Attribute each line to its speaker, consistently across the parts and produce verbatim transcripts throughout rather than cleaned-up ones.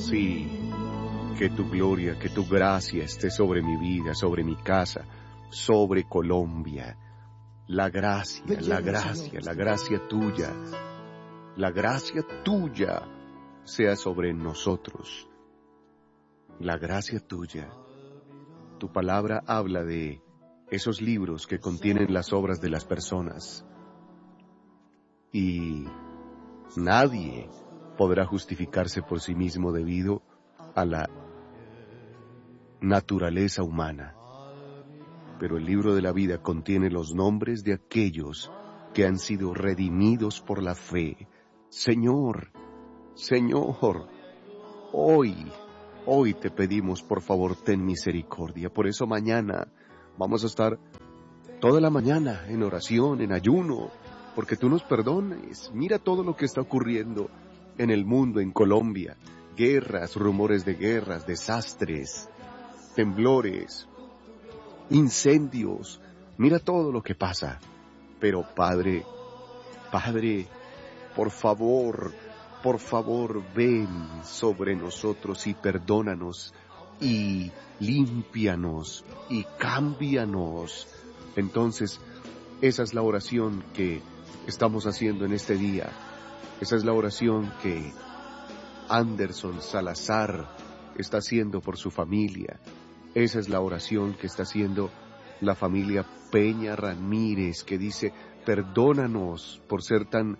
Speaker 1: Sí, que tu gloria, que tu gracia esté sobre mi vida, sobre mi casa, sobre Colombia. La gracia, la gracia, la gracia tuya, la gracia tuya sea sobre nosotros. La gracia tuya. Tu palabra habla de esos libros que contienen las obras de las personas. Y nadie podrá justificarse por sí mismo debido a la naturaleza humana. Pero el libro de la vida contiene los nombres de aquellos que han sido redimidos por la fe. Señor, Señor, hoy, hoy te pedimos, por favor, ten misericordia. Por eso mañana vamos a estar toda la mañana en oración, en ayuno, porque tú nos perdones. Mira todo lo que está ocurriendo en el mundo, en Colombia. Guerras, rumores de guerras, desastres, temblores, incendios. Mira todo lo que pasa. Pero Padre, Padre, por favor, por favor, ven sobre nosotros y perdónanos y límpianos y cámbianos. Entonces, esa es la oración que estamos haciendo en este día. Esa es la oración que Anderson Salazar está haciendo por su familia. Esa es la oración que está haciendo la familia Peña Ramírez, que dice, perdónanos por ser tan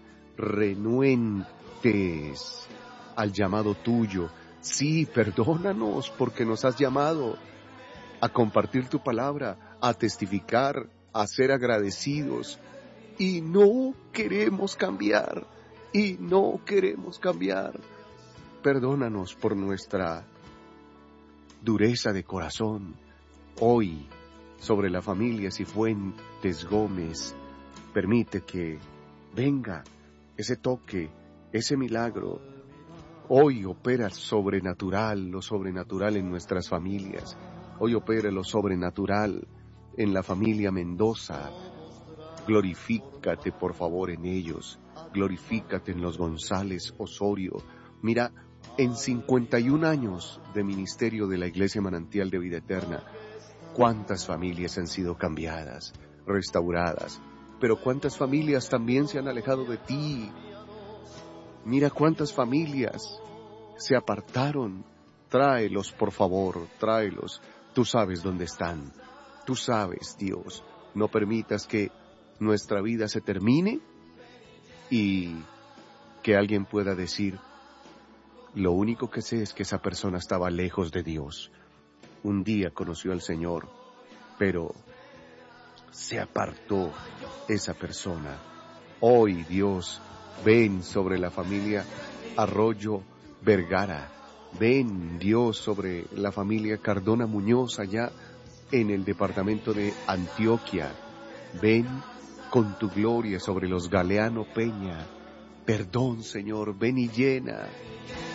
Speaker 1: renuentes al llamado tuyo. Sí, perdónanos porque nos has llamado a compartir tu palabra, a testificar, a ser agradecidos. Y no queremos cambiar, y no queremos cambiar. Perdónanos por nuestra dureza de corazón. Hoy, sobre la familia Cifuentes Gómez, permite que venga ese toque, ese milagro. Hoy opera sobrenatural, lo sobrenatural en nuestras familias. Hoy opera lo sobrenatural en la familia Mendoza. Glorifícate, por favor, en ellos. Glorifícate en los González Osorio. Mira, en cincuenta y un años de ministerio de la Iglesia Manantial de Vida Eterna, cuántas familias han sido cambiadas, restauradas, pero cuántas familias también se han alejado de ti. Mira cuántas familias se apartaron. Tráelos, por favor, tráelos. Tú sabes dónde están. Tú sabes, Dios. No permitas que nuestra vida se termine y que alguien pueda decir, lo único que sé es que esa persona estaba lejos de Dios. Un día conoció al Señor, pero se apartó esa persona. Hoy, Dios, ven sobre la familia Arroyo Vergara. Ven, Dios, sobre la familia Cardona Muñoz allá en el departamento de Antioquia. Ven con tu gloria sobre los Galeano Peña. Perdón, Señor, ven y llena